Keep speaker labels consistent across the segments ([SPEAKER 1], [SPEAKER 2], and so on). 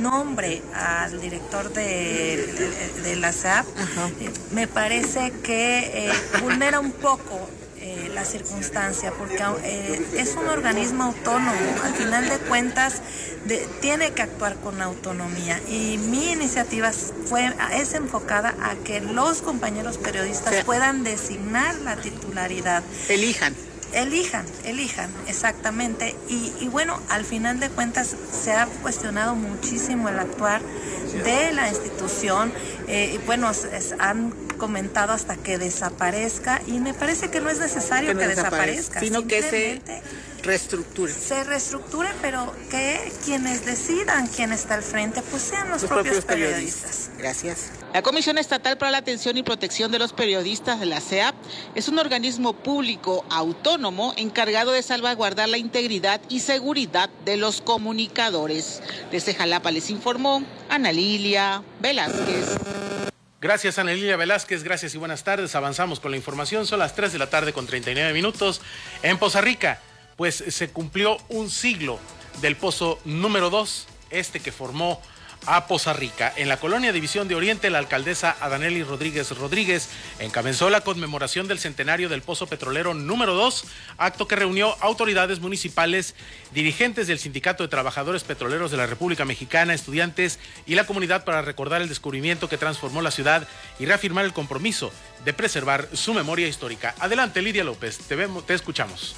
[SPEAKER 1] nombre al director de la SEAP, me parece que vulnera un poco la circunstancia, porque es un organismo autónomo, al final de cuentas tiene que actuar con autonomía, y mi iniciativa es enfocada a que los compañeros periodistas puedan designar la titularidad. Elijan, exactamente. Y bueno, al final de cuentas se ha cuestionado muchísimo el actuar de la institución. Bueno, han comentado hasta que desaparezca, y me parece que no es necesario que desaparezca, sino que se reestructure, pero que quienes decidan quién está al frente pues sean los propios periodistas.
[SPEAKER 2] Gracias. La Comisión Estatal para la Atención y Protección de los Periodistas, de la SEAP, es un organismo público autónomo encargado de salvaguardar la integridad y seguridad de los comunicadores. Desde Jalapa les informó Ana Lilia Velázquez.
[SPEAKER 3] Gracias, Ana Lilia Velázquez, gracias y buenas tardes. Avanzamos con la información, son las 3 de la tarde con 39 minutos. En Poza Rica, pues se cumplió un siglo del pozo número 2, que formó a Poza Rica. En la colonia División de Oriente, la alcaldesa Adanely Rodríguez encabezó la conmemoración del centenario del pozo petrolero número 2, acto que reunió autoridades municipales, dirigentes del Sindicato de Trabajadores Petroleros de la República Mexicana, estudiantes y la comunidad para recordar el descubrimiento que transformó la ciudad y reafirmar el compromiso de preservar su memoria histórica. Adelante, Lidia López, te escuchamos.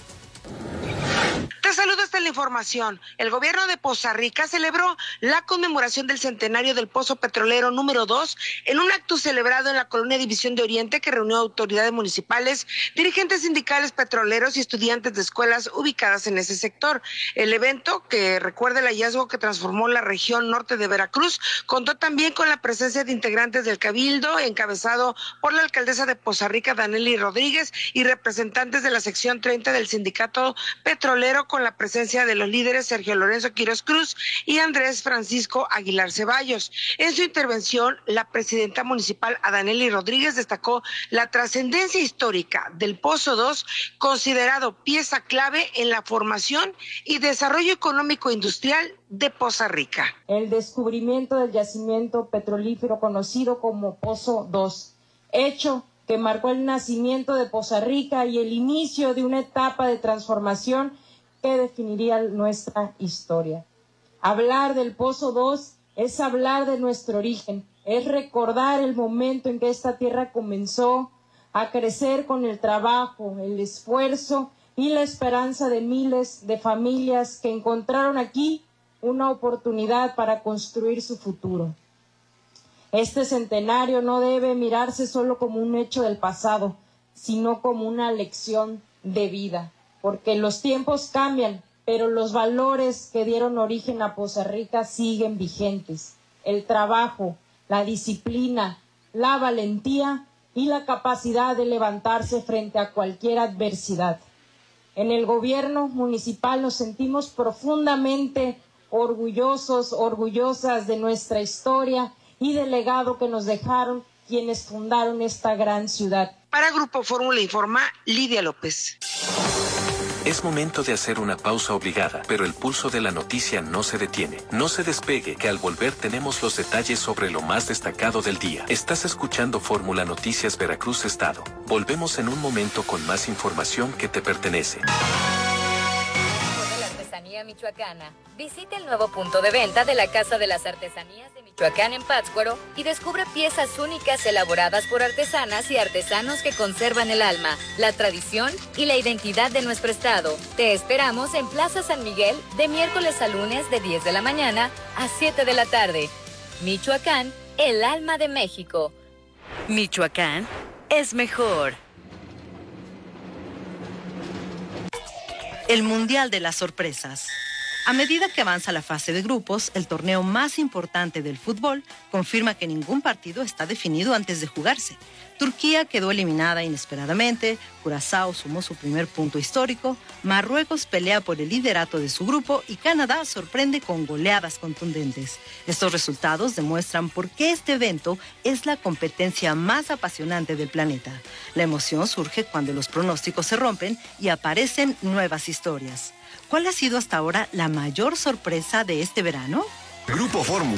[SPEAKER 4] Te saludo, esta es la información. El gobierno de Poza Rica celebró la conmemoración del centenario del pozo petrolero número 2 en un acto celebrado en la colonia División de Oriente que reunió autoridades municipales, dirigentes sindicales petroleros y estudiantes de escuelas ubicadas en ese sector. El evento, que recuerda el hallazgo que transformó la región norte de Veracruz, contó también con la presencia de integrantes del Cabildo, encabezado por la alcaldesa de Poza Rica, Adanely Rodríguez, y representantes de la sección 30 del sindicato petrolero, con la presencia de los líderes Sergio Lorenzo Quirós Cruz y Andrés Francisco Aguilar Ceballos. En su intervención, la presidenta municipal Adanely Rodríguez destacó la trascendencia histórica del Pozo 2, considerado pieza clave en la formación y desarrollo económico industrial de Poza Rica.
[SPEAKER 5] El descubrimiento del yacimiento petrolífero conocido como Pozo 2, hecho que marcó el nacimiento de Poza Rica y el inicio de una etapa de transformación que definiría nuestra historia. Hablar del Pozo 2 es hablar de nuestro origen, es recordar el momento en que esta tierra comenzó a crecer con el trabajo, el esfuerzo y la esperanza de miles de familias que encontraron aquí una oportunidad para construir su futuro. Este centenario no debe mirarse solo como un hecho del pasado, sino como una lección de vida, porque los tiempos cambian, pero los valores que dieron origen a Poza Rica siguen vigentes. El trabajo, la disciplina, la valentía y la capacidad de levantarse frente a cualquier adversidad. En el gobierno municipal nos sentimos profundamente orgullosas de nuestra historia y del legado que nos dejaron quienes fundaron esta gran ciudad.
[SPEAKER 4] Para Grupo Fórmula informa Lidia López.
[SPEAKER 6] Es momento de hacer una pausa obligada, pero el pulso de la noticia no se detiene. No se despegue, que al volver tenemos los detalles sobre lo más destacado del día. Estás escuchando Fórmula Noticias Veracruz Estado. Volvemos en un momento con más información que te pertenece.
[SPEAKER 7] Michoacana. Visita el nuevo punto de venta de la Casa de las Artesanías de Michoacán en Pátzcuaro y descubre piezas únicas elaboradas por artesanas y artesanos que conservan el alma, la tradición y la identidad de nuestro estado. Te esperamos en Plaza San Miguel de miércoles a lunes de 10 de la mañana a 7 de la tarde. Michoacán, el alma de México. Michoacán es mejor.
[SPEAKER 8] El Mundial de las Sorpresas. A medida que avanza la fase de grupos, el torneo más importante del fútbol confirma que ningún partido está definido antes de jugarse. Turquía quedó eliminada inesperadamente, Curazao sumó su primer punto histórico, Marruecos pelea por el liderato de su grupo y Canadá sorprende con goleadas contundentes. Estos resultados demuestran por qué este evento es la competencia más apasionante del planeta. La emoción surge cuando los pronósticos se rompen y aparecen nuevas historias. ¿Cuál ha sido hasta ahora la mayor sorpresa de este verano?
[SPEAKER 9] Grupo Fórmula.